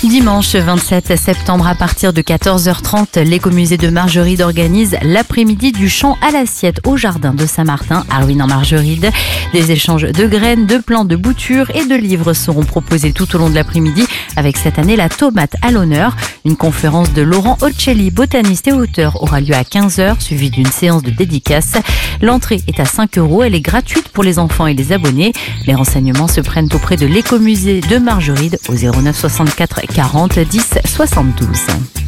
Dimanche 27 septembre à partir de 14h30, l'écomusée de Margeride organise l'après-midi du chant à l'assiette au jardin de Saint-Martin à Ruines-en-Margeride. Des échanges de graines, de plants, de boutures et de livres seront proposés tout au long de l'après-midi avec cette année la tomate à l'honneur. Une conférence de Laurent Ocelli, botaniste et auteur, aura lieu à 15h suivie d'une séance de dédicace. L'entrée est à 5 €, elle est gratuite pour les enfants et les abonnés. Les renseignements se prennent auprès de l'écomusée de Margeride au 09 64 40 10 72.